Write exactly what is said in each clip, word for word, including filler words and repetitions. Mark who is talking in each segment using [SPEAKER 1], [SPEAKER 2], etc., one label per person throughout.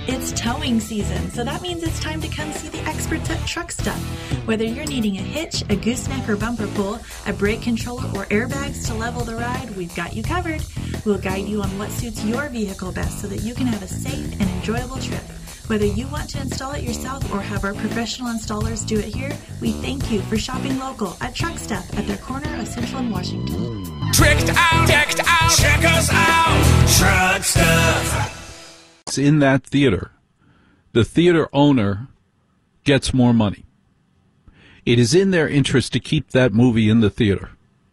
[SPEAKER 1] It's towing season, so that means it's time to come see the experts at Truck Stuff. Whether you're needing a hitch, a gooseneck or bumper pull, a brake controller, or airbags to level the ride, we've got you covered. We'll guide you on what suits your vehicle best so that you can have a safe and enjoyable trip. Whether you want to install it yourself or have our professional installers do it here, we thank you for shopping local at Truck Stuff at their corner of Central and Washington.
[SPEAKER 2] Tricked out, decked out, check us out, Truck Stuff.
[SPEAKER 3] In that theater, the theater owner gets more money. It is in their interest to keep that movie in the theater.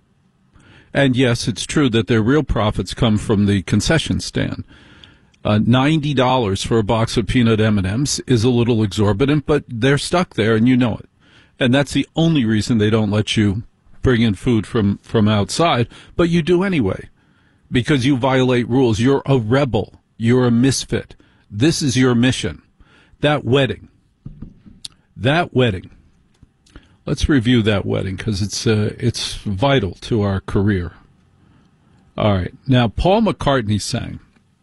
[SPEAKER 3] And yes, it's true that their real profits come from the concession stand. Uh, ninety dollars for a box of peanut M and M's is a little exorbitant, but they're stuck there and you know it. And that's the only reason they don't let you bring in food from, from outside, but you do anyway because you violate rules. You're a rebel. You're a misfit. This is your mission. That wedding. That wedding. Let's review that wedding because it's uh, it's vital to our career. All right. Now, Paul McCartney sang,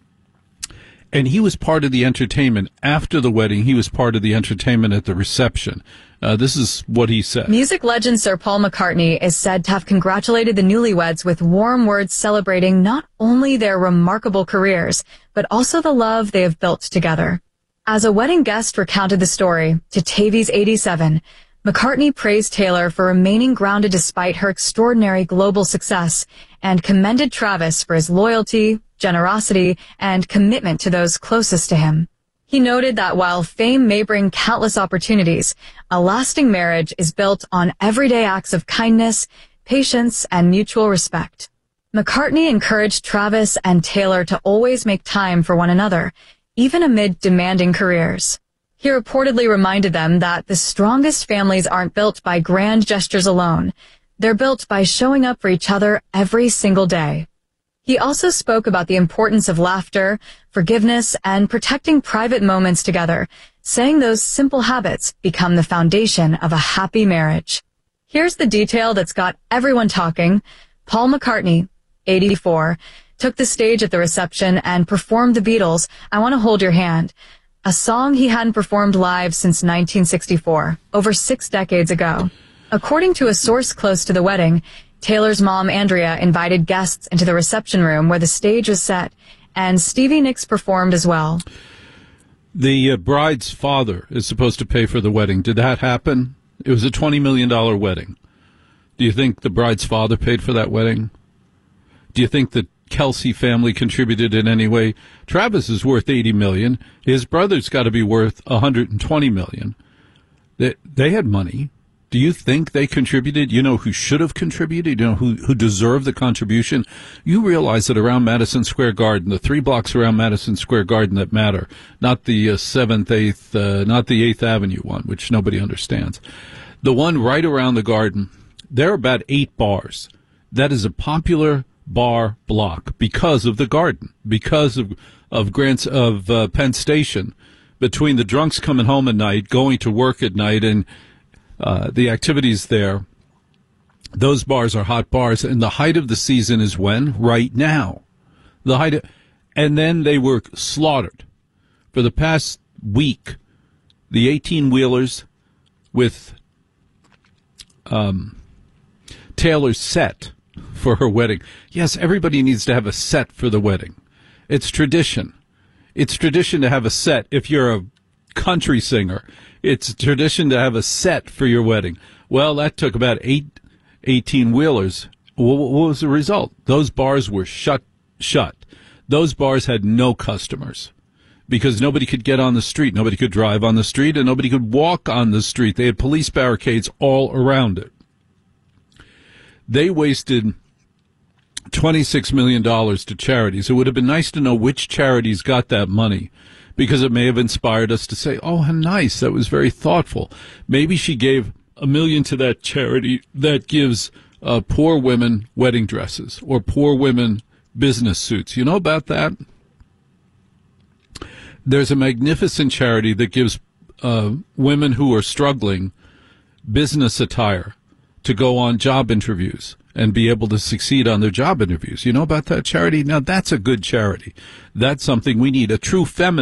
[SPEAKER 3] and he was part of the entertainment. After the wedding, he was part of the entertainment at the reception. Uh, this is what he said.
[SPEAKER 4] Music legend Sir Paul McCartney is said to have congratulated the newlyweds with warm words celebrating not only their remarkable careers, but also the love they have built together. As a wedding guest recounted the story to Tavies eighty-seven, McCartney praised Taylor for remaining grounded despite her extraordinary global success and commended Travis for his loyalty, generosity, and commitment to those closest to him. He noted that while fame may bring countless opportunities, a lasting marriage is built on everyday acts of kindness, patience, and mutual respect. McCartney encouraged Travis and Taylor to always make time for one another, even amid demanding careers. He reportedly reminded them that the strongest families aren't built by grand gestures alone. They're built by showing up for each other every single day. He also spoke about the importance of laughter, forgiveness, and protecting private moments together, saying those simple habits become the foundation of a happy marriage. Here's the detail that's got everyone talking. Paul McCartney, eighty-four, took the stage at the reception and performed the Beatles' I Want to Hold Your Hand, a song he hadn't performed live since nineteen sixty-four, over six decades ago. According to a source close to the wedding, Taylor's mom, Andrea, invited guests into the reception room where the stage was set, and Stevie Nicks performed as well.
[SPEAKER 3] The uh, bride's father is supposed to pay for the wedding. Did that happen? It was a twenty million dollars wedding. Do you think the bride's father paid for that wedding? Do you think the Kelsey family contributed in any way? Travis is worth eighty million dollars. His brother's got to be worth one hundred twenty million dollars. They, they had money. Do you think they contributed? You know who should have contributed? You know who, who deserved the contribution? You realize that around Madison Square Garden, the three blocks around Madison Square Garden that matter, not the uh, seventh, eighth, uh, not the eighth Avenue one, which nobody understands. The one right around the garden, there are about eight bars. That is a popular bar block because of the garden, because of, of Grants, of uh, Penn Station, between the drunks coming home at night, going to work at night, and Uh, the activities there. Those bars are hot bars, and the height of the season is when? Right now. The height of, and then they were slaughtered. For the past week, the eighteen-wheelers with um, Taylor's set for her wedding. Yes, everybody needs to have a set for the wedding. It's tradition. It's tradition to have a set if you're a country singer. It's tradition to have a set for your wedding. Well, that took about eight eighteen-wheelers. What was the result? Those bars were shut, shut. Those bars had no customers because nobody could get on the street. Nobody could drive on the street, and nobody could walk on the street. They had police barricades all around it. They wasted twenty-six million dollars to charities. It would have been nice to know which charities got that money, because it may have inspired us to say, oh, how nice, that was very thoughtful. Maybe she gave a million to that charity that gives uh, poor women wedding dresses or poor women business suits. You know about that? There's a magnificent charity that gives uh, women who are struggling business attire to go on job interviews and be able to succeed on their job interviews. You know about that charity? Now, that's a good charity. That's something we need, a true feminine